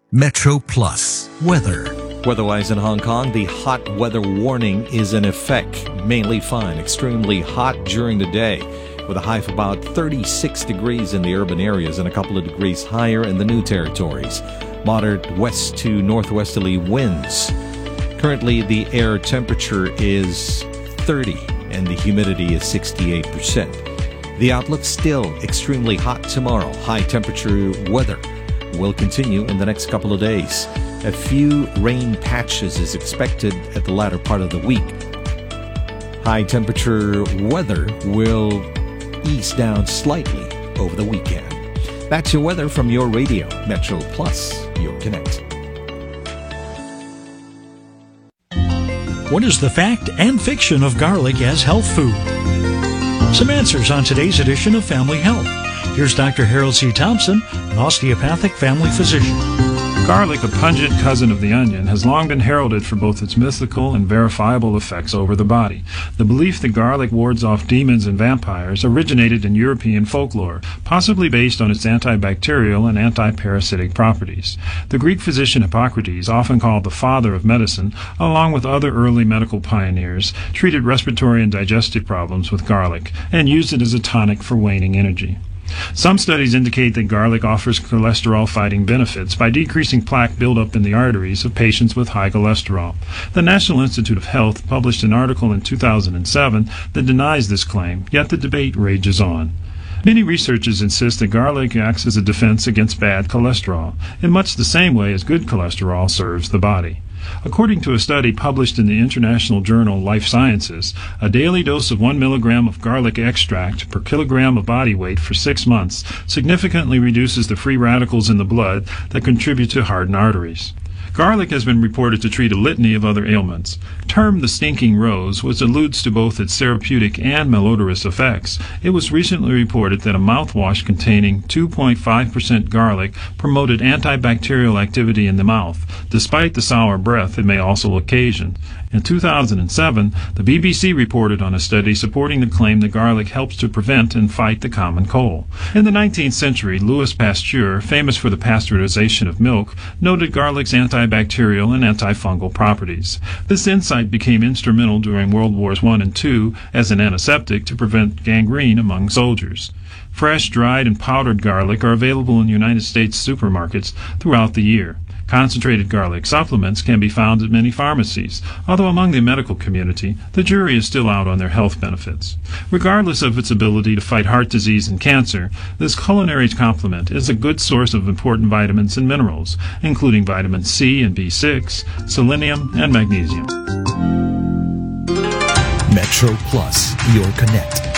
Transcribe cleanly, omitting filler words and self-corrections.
Metro Plus weather. Weather-wise in Hong Kong, the hot weather warning is in effect. Mainly fine, extremely hot during the day, with a high of about 36 degrees in the urban areas and a couple of degrees higher in the new territories. Moderate west to northwesterly winds. Currently, the air temperature is 30 and the humidity is 68%. The outlook still extremely hot tomorrow. High temperature weather will continue in the next couple of days. A few rain patches is expected at the latter part of the week. High temperature weather will ease down slightly over the weekend. That's your weather from your radio, Metro Plus, your connect. What is the fact and fiction of garlic as health food? Some answers on today's edition of Family Health. Here's Dr. Harold C. Thompson, an osteopathic family physician. Garlic, a pungent cousin of the onion, has long been heralded for both its mythical and verifiable effects over the body. The belief that garlic wards off demons and vampires originated in European folklore, possibly based on its antibacterial and antiparasitic properties. The Greek physician Hippocrates, often called the father of medicine, along with other early medical pioneers, treated respiratory and digestive problems with garlic and used it as a tonic for waning energy. Some studies indicate that garlic offers cholesterol-fighting benefits by decreasing plaque buildup in the arteries of patients with high cholesterol. The National Institute of Health published an article in 2007 that denies this claim, yet the debate rages on. Many researchers insist that garlic acts as a defense against bad cholesterol, in much the same way as good cholesterol serves the body. According to a study published in the international journal Life Sciences, a daily dose of 1 milligram of garlic extract per kilogram of body weight for 6 months significantly reduces the free radicals in the blood that contribute to hardened arteries. Garlic has been reported to treat a litany of other ailments. Termed the stinking rose, which alludes to both its therapeutic and malodorous effects, it was recently reported that a mouthwash containing 2.5% garlic promoted antibacterial activity in the mouth, despite the sour breath it may also occasion. In 2007, the BBC reported on a study supporting the claim that garlic helps to prevent and fight the common cold. In the 19th century, Louis Pasteur, famous for the pasteurization of milk, noted garlic's antibacterial and antifungal properties. This insight became instrumental during World Wars I and II as an antiseptic to prevent gangrene among soldiers. Fresh, dried, and powdered garlic are available in United States supermarkets throughout the year. Concentrated garlic supplements can be found at many pharmacies, although among the medical community, the jury is still out on their health benefits. Regardless of its ability to fight heart disease and cancer, this culinary complement is a good source of important vitamins and minerals, including vitamin C and B6, selenium, and magnesium. Metro Plus, your connect.